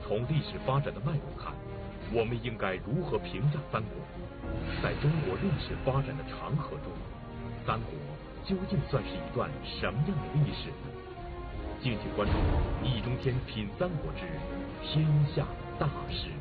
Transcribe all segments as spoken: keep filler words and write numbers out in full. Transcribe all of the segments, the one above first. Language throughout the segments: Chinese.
从历史发展的脉络看，我们应该如何评价三国？在中国历史发展的长河中，三国究竟算是一段什么样的历史呢？敬请关注易中天品三国之天下大事。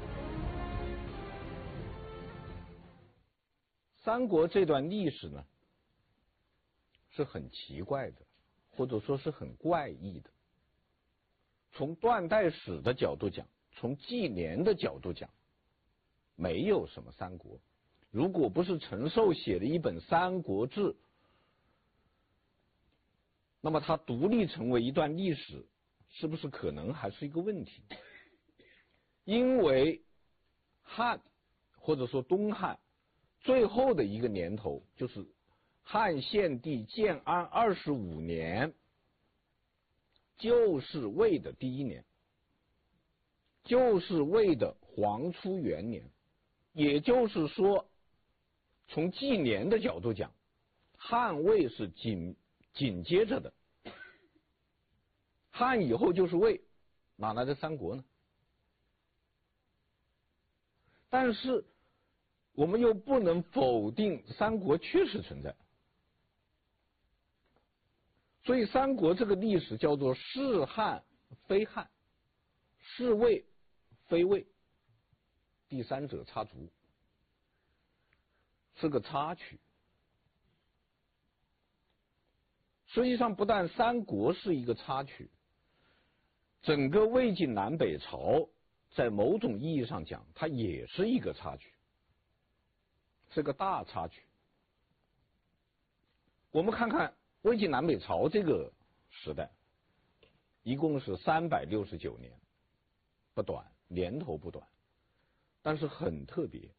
三国这段历史呢，是很奇怪的，或者说是很怪异的。从断代史的角度讲，从纪年的角度讲，没有什么三国。如果不是陈寿写的一本《三国志》，那么它独立成为一段历史，是不是可能还是一个问题？因为汉或者说东汉最后的一个年头，就是汉献帝建安二十五年，就是魏的第一年，就是魏的黄初元年。也就是说，从纪年的角度讲，汉魏是紧紧接着的，汉以后就是魏，哪来的三国呢？但是我们又不能否定三国确实存在，所以三国这个历史叫做是汉非汉，是魏非魏，第三者插足，是个插曲。实际上不但三国是一个插曲，整个魏晋南北朝在某种意义上讲，它也是一个插曲，是个大插曲。我们看看魏晋南北朝这个时代，一共是三百六十九年，不短，年头不短，但是很特别。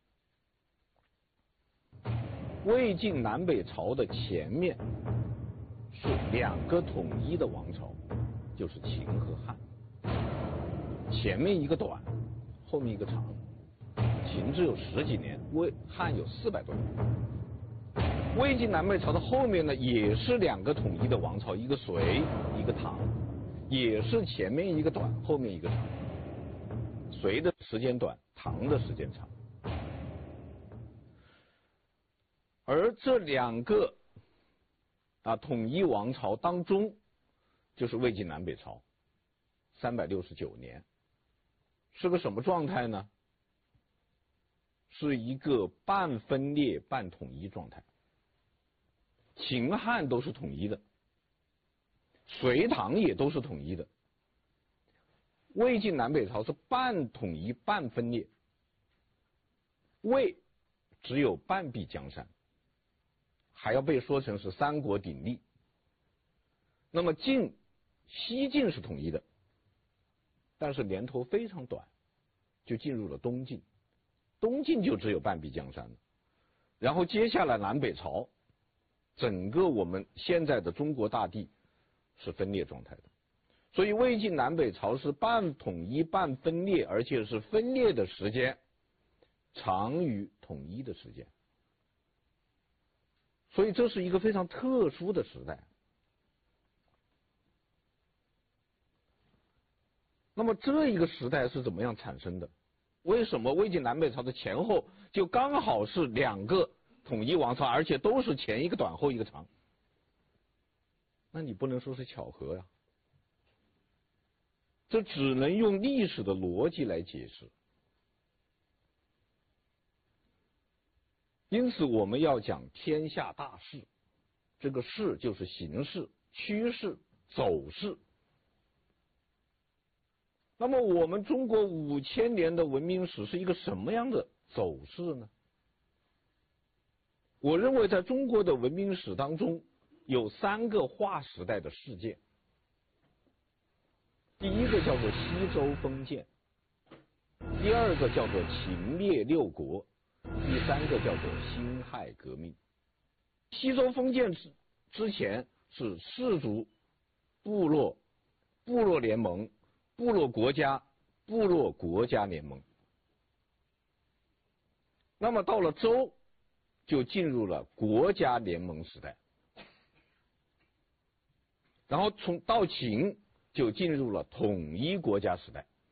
魏晋南北朝的前面是两个统一的王朝，就是秦和汉，前面一个短，后面一个长。秦只有十几年，魏汉有四百多年。魏晋南北朝的后面呢，也是两个统一的王朝，一个隋，一个唐，也是前面一个短，后面一个长。隋的时间短，唐的时间长。而这两个啊统一王朝当中，就是魏晋南北朝，三百六十九年，是个什么状态呢？是一个半分裂半统一状态。秦汉都是统一的，隋唐也都是统一的，魏晋南北朝是半统一半分裂，魏只有半壁江山，还要被说成是三国鼎立。那么晋西晋是统一的，但是年头非常短，就进入了东晋，东晋就只有半壁江山了。然后接下来南北朝，整个我们现在的中国大地是分裂状态的，所以魏晋南北朝是半统一半分裂，而且是分裂的时间长于统一的时间，所以这是一个非常特殊的时代。那么这一个时代是怎么样产生的？为什么魏晋南北朝的前后就刚好是两个统一王朝，而且都是前一个短后一个长？那你不能说是巧合呀，这只能用历史的逻辑来解释。因此我们要讲天下大势，这个势就是形势、趋势、走势。那么我们中国五千年的文明史是一个什么样的走势呢？我认为在中国的文明史当中有三个划时代的事件。第一个叫做西周封建，第二个叫做秦灭六国，第三个叫做辛亥革命。西周封建之之前是氏族、部落、部落联盟、部落国家、部落国家联盟。那么到了周，就进入了国家联盟时代，然后从到秦就进入了统一国家时代。